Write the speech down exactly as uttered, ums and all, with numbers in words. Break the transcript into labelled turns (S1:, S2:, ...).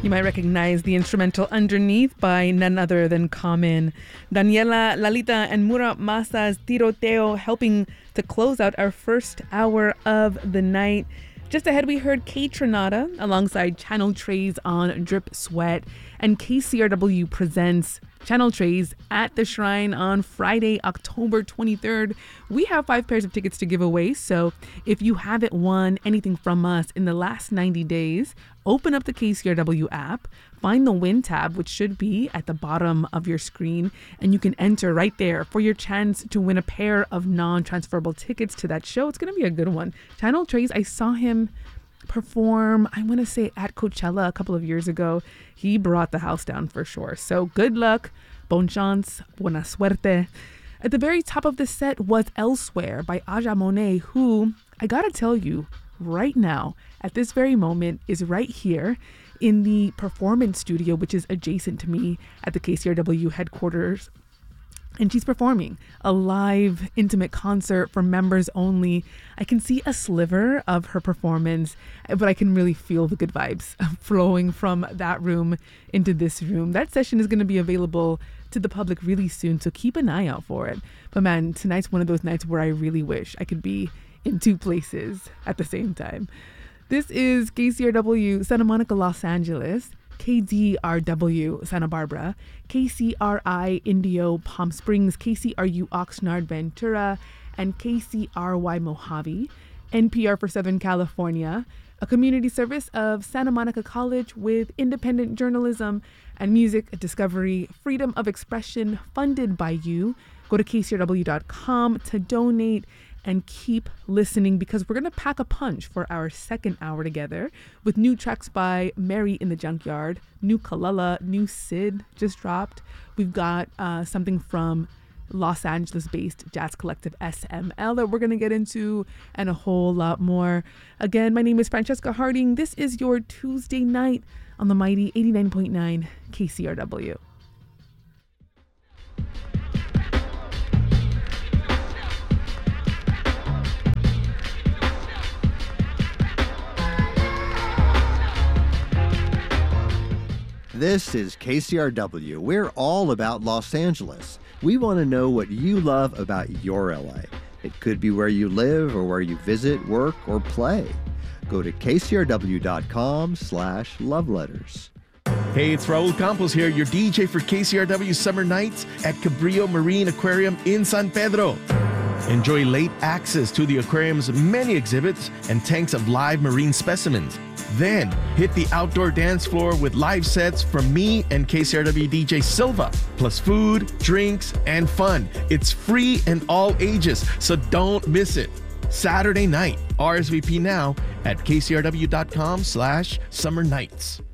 S1: You might recognize the instrumental Underneath by none other than Common. Daniela, Lalita, and Mura Masa's Tiroteo helping to close out our first hour of the night. Just ahead, we heard Kaytranada alongside Channel Trays on Drip Sweat. And K C R W presents Channel Trays at the Shrine on Friday, October twenty-third. We have five pairs of tickets to give away, so if you haven't won anything from us in the last ninety days, open up the K C R W app, find the Win tab, which should be at the bottom of your screen, and you can enter right there for your chance to win a pair of non-transferable tickets to that show. It's going to be a good one. Channel Trays, I saw him perform, I want to say at Coachella a couple of years ago. He brought the house down for sure. So good luck, bon chance, buena suerte. At the very top of the set was Elsewhere by Aja Monet, who, I gotta tell you, right now, at this very moment, is right here in the performance studio, which is adjacent to me at the K C R W headquarters. And she's performing a live, intimate concert for members only. I can see a sliver of her performance, but I can really feel the good vibes flowing from that room into this room. That session is going to be available to the public really soon, so keep an eye out for it. But man, tonight's one of those nights where I really wish I could be in two places at the same time. This is K C R W Santa Monica, Los Angeles, K D R W Santa Barbara, K C R I Indio Palm Springs, K C R U Oxnard Ventura, and K C R Y Mojave, N P R for Southern California, a community service of Santa Monica College with independent journalism and music discovery, freedom of expression, funded by you. Go to K C R W dot com to donate and keep listening, because we're going to pack a punch for our second hour together with new tracks by Mary in the Junkyard, new Kalala, new Sid just dropped. We've got uh, something from Los Angeles-based jazz collective S M L that we're going to get into, and a whole lot more. Again, my name is Francesca Harding. This is your Tuesday night on the mighty eighty-nine point nine K C R W.
S2: This is K C R W. We're all about Los Angeles. We want to know what you love about your L A. It could be where you live or where you visit, work, or play. Go to K C R W dot com slash love letters.
S3: Hey, it's Raul Campos here, your D J for K C R W Summer Nights at Cabrillo Marine Aquarium in San Pedro. Enjoy late access to the aquarium's many exhibits and tanks of live marine specimens. Then, hit the outdoor dance floor with live sets from me and K C R W D J Silva, plus food, drinks, and fun. It's free and all ages, so don't miss it. Saturday night, R S V P now at K C R W dot com slash summer nights.